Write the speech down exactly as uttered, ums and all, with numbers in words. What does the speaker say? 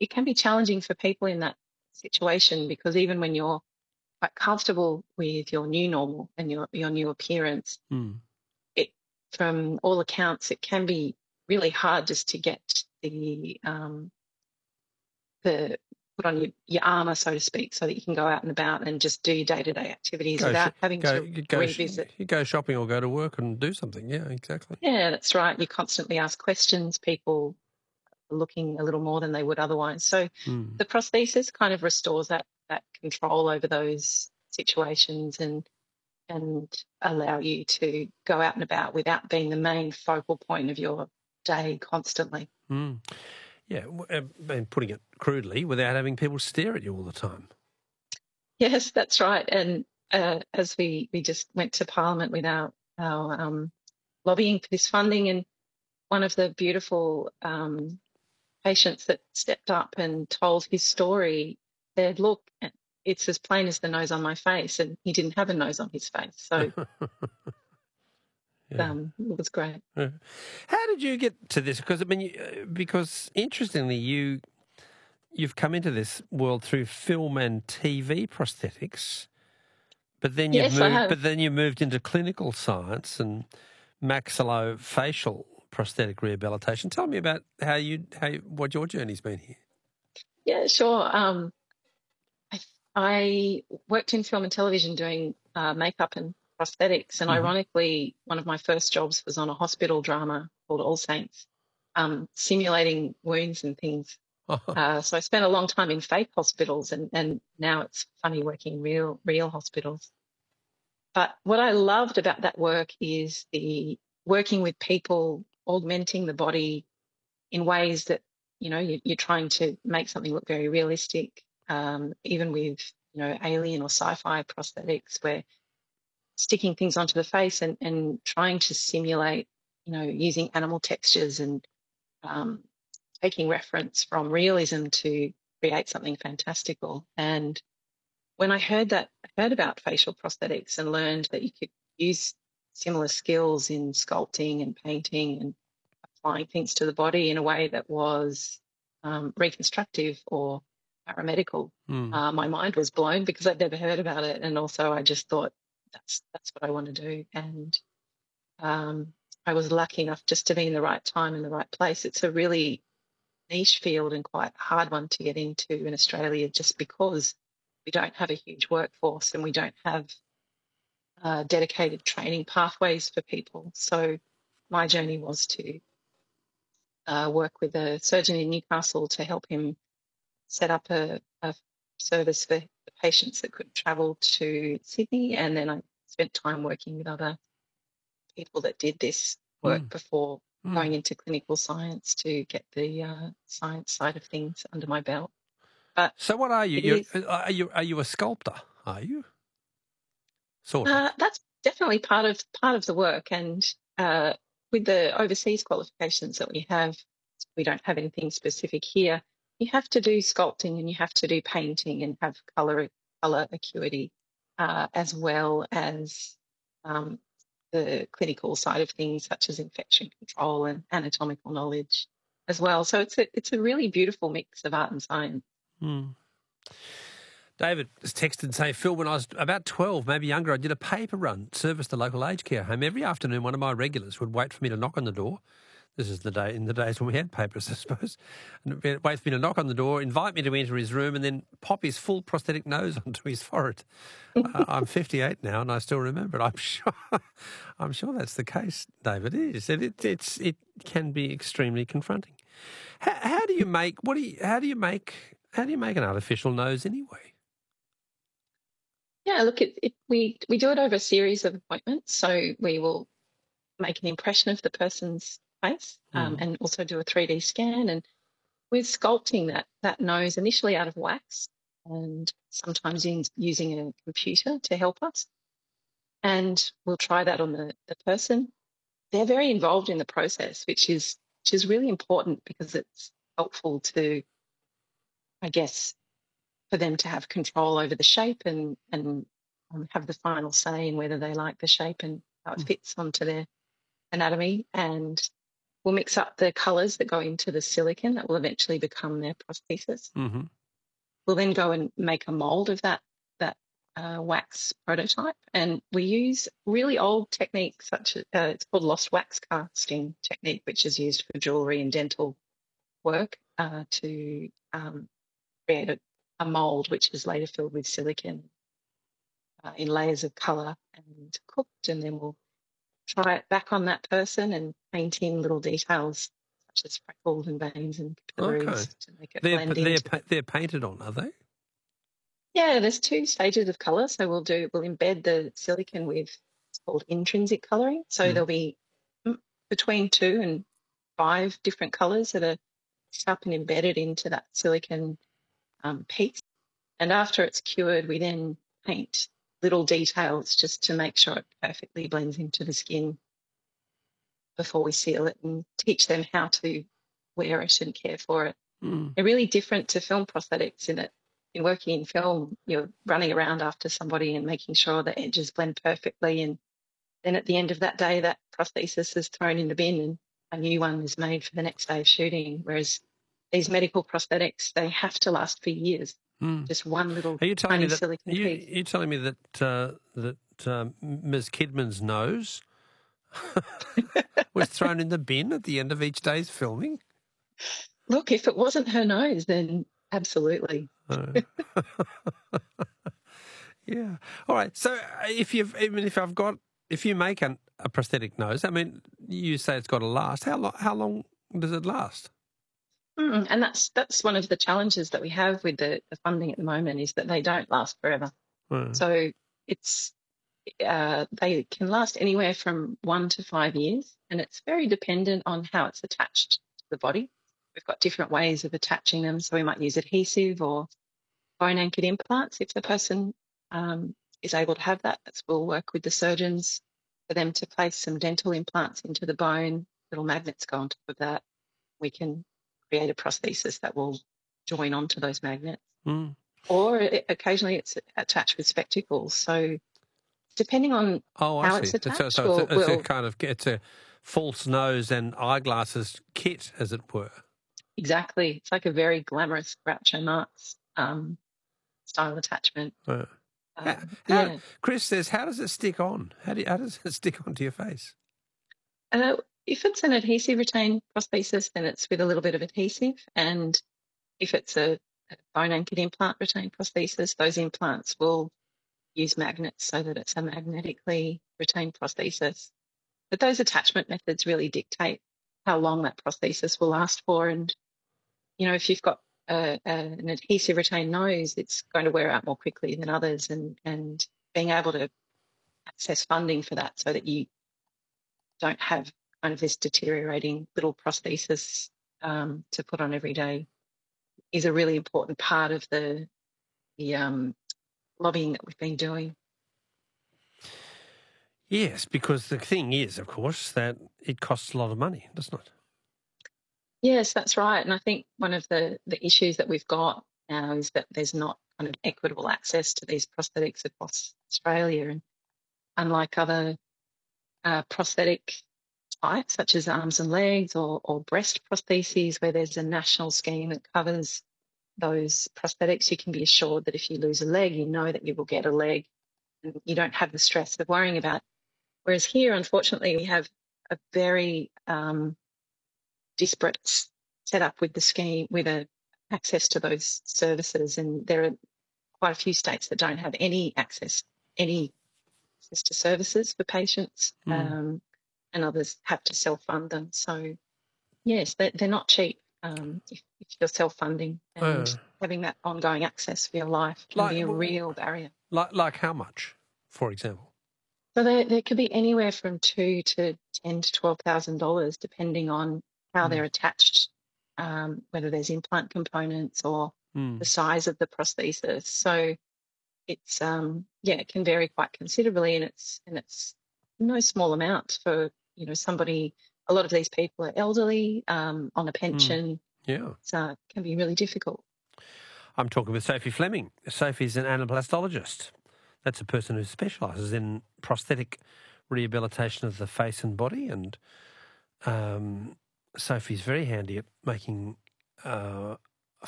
it can be challenging for people in that situation because even when you're quite comfortable with your new normal and your, your new appearance, Mm. it, from all accounts, it can be really hard just to get the um, the put on your, your armour, so to speak, so that you can go out and about and just do your day-to-day activities Go without sh- having go to you go sh- revisit. you go shopping or go to work and do something. Yeah, exactly. Yeah, that's right. You constantly ask questions. People are looking a little more than they would otherwise. So Mm. the prosthesis kind of restores that that control over those situations and and allow you to go out and about without being the main focal point of your day constantly. Mm. Yeah, and putting it crudely, without having people stare at you all the time. Yes, that's right. And uh, as we, we just went to Parliament with our, our um, lobbying for this funding, and one of the beautiful um, patients that stepped up and told his story said, look, it's as plain as the nose on my face, and he didn't have a nose on his face. So yeah. um, it was great. Yeah. How did you get to this? Because I mean, you, because interestingly, you you've come into this world through film and T V prosthetics, but then you've Yes, I moved. have. But then you moved into clinical science and maxillofacial prosthetic rehabilitation. Tell me about how you how what your journey's been here. Yeah, sure. Um, I, I worked in film and television doing uh, makeup and prosthetics, and Mm-hmm. ironically, one of my first jobs was on a hospital drama called All Saints, um, simulating wounds and things. Uh, so I spent a long time in fake hospitals, and, and now it's funny working in real real hospitals. But what I loved about that work is the working with people, augmenting the body in ways that, you know, you, you're trying to make something look very realistic, um, even with, you know, alien or sci-fi prosthetics, where sticking things onto the face and, and trying to simulate, you know, using animal textures and um, taking reference from realism to create something fantastical. And when I heard that, I heard about facial prosthetics and learned that you could use similar skills in sculpting and painting and applying things to the body in a way that was um, reconstructive or paramedical. Mm. Uh, my mind was blown because I'd never heard about it, and also I just thought that's that's what I want to do. And um, I was lucky enough just to be in the right time in the right place. It's a really niche field and quite a hard one to get into in Australia, just because we don't have a huge workforce and we don't have uh, dedicated training pathways for people. So my journey was to uh, work with a surgeon in Newcastle to help him set up a, a service for the patients that could travel to Sydney. And then I spent time working with other people that did this work Mm. before Mm. going into clinical science to get the uh, science side of things under my belt. But so, what are you? it You're, is, are you are you a sculptor? Are you? Sort of. uh, that's definitely part of part of the work. And uh, with the overseas qualifications that we have, we don't have anything specific here. You have to do sculpting and you have to do painting and have color color acuity, uh, as well as um, the clinical side of things, such as infection control and anatomical knowledge as well. So it's a it's a really beautiful mix of art and science. Mm. David has texted and saying, Phil, when I was about twelve, maybe younger, I did a paper run, serviced the local aged care home. Every afternoon, one of my regulars would wait for me to knock on the door. This is the day in the days when we had papers, I suppose. And wait for me to knock on the door, invite me to enter his room, and then pop his full prosthetic nose onto his forehead. uh, I'm fifty-eight now, and I still remember it. I'm sure, I'm sure that's the case, David. It is. It, it, it's, it can be extremely confronting. How, how do you make? What do you? How do you make? How do you make an artificial nose anyway? Yeah, look, it, it, we we do it over a series of appointments. So we will make an impression of the person's face, um, Mm. and also do a three D scan. And we're sculpting that that nose initially out of wax, and sometimes in, using a computer to help us. And we'll try that on the, the person. They're very involved in the process, which is which is really important because it's helpful to, I guess, for them to have control over the shape and and um, have the final say in whether they like the shape and how it fits onto their anatomy. And we'll mix up the colours that go into the silicone that will eventually become their prosthesis. Mm-hmm. We'll then go and make a mould of that that uh, wax prototype, and we use really old techniques such as uh, it's called lost wax casting technique, which is used for jewellery and dental work uh, to um, create a, a mould which is later filled with silicone uh, in layers of colour and cooked, and then we'll try it back on that person and paint in little details such as freckles and veins and capillaries Okay. to make it They're, blend they're, into pa- they're painted on, are they? Yeah, there's two stages of colour. So we'll do we'll embed the silicone with it's called intrinsic colouring. So Mm. there'll be mm, between two and five different colours that are mixed up and embedded into that silicone um, piece. And after it's cured, we then paint little details just to make sure it perfectly blends into the skin before we seal it and teach them how to wear it and care for it. Mm. They're really different to film prosthetics in that in working in film, you're running around after somebody and making sure the edges blend perfectly. And then at the end of that day, that prosthesis is thrown in the bin and a new one is made for the next day of shooting. Whereas these medical prosthetics, they have to last for years. Mm. Just one little Are you telling tiny me that, silicone you, piece. you're telling me that, uh, that um, Miz Kidman's nose was thrown in the bin at the end of each day's filming? Look, if it wasn't her nose, then absolutely. Uh, yeah. All right. So if you've, I mean, if I've got, if you make an, a prosthetic nose, I mean, you say it's got to last. How long? How long does it last? Mm, and that's that's one of the challenges that we have with the, the funding at the moment is that they don't last forever. Uh, So it's uh, they can last anywhere from one to five years, and it's very dependent on how it's attached to the body. We've got different ways of attaching them, so we might use adhesive or bone anchored implants if the person um, is able to have that. That's we'll work with the surgeons for them to place some dental implants into the bone. Little magnets go on top of that. We can create a prosthesis that will join onto those magnets. mm. Or it, occasionally it's attached with spectacles. So depending on Oh, I how see. it's attached, so, so we'll, it's, a, it's we'll, a kind of it's a false nose and eyeglasses kit, as it were. exactly. It's like a very glamorous Groucho Marx um, style attachment. Uh, Um, how, how, yeah. Chris says, how does it stick on? How, do you, how does it stick onto your face? Uh, if it's an adhesive retained prosthesis, then it's with a little bit of adhesive. And if it's a, a bone anchored implant retained prosthesis, those implants will use magnets so that it's a magnetically retained prosthesis. But those attachment methods really dictate how long that prosthesis will last for. And, you know, if you've got a, a, an adhesive retained nose, it's going to wear out more quickly than others. And, and being able to access funding for that so that you don't have kind of this deteriorating little prosthesis um, to put on every day is a really important part of the, the um, lobbying that we've been doing. Yes, because the thing is, of course, that it costs a lot of money, doesn't it? Yes, that's right. And I think one of the, the issues that we've got now is that there's not kind of equitable access to these prosthetics across Australia. And unlike other uh, prosthetic types, such as arms and legs or, or breast prostheses, where there's a national scheme that covers those prosthetics, you can be assured that if you lose a leg, you know that you will get a leg and you don't have the stress of worrying about it. Whereas here, unfortunately, we have a very um, disparate setup with the scheme, with a access to those services, and there are quite a few states that don't have any access, any access to services for patients, Mm. um, and others have to self-fund them. So, yes, they're, they're not cheap um, if, if you're self-funding, and Uh. having that ongoing access for your life can Like- be a real barrier. Like, like how much, for example? So there, there could be anywhere from two to ten to twelve thousand dollars, depending on how Mm. they're attached, um, whether there's implant components or Mm. the size of the prosthesis. So it's um, yeah, it can vary quite considerably, and it's and it's no small amount for you know somebody. A lot of these people are elderly, um, on a pension. Yeah. So it can be really difficult. I'm talking with Sophie Fleming. Sophie's an anaplastologist. That's a person who specialises in prosthetic rehabilitation of the face and body, and um, Sophie's very handy at making uh,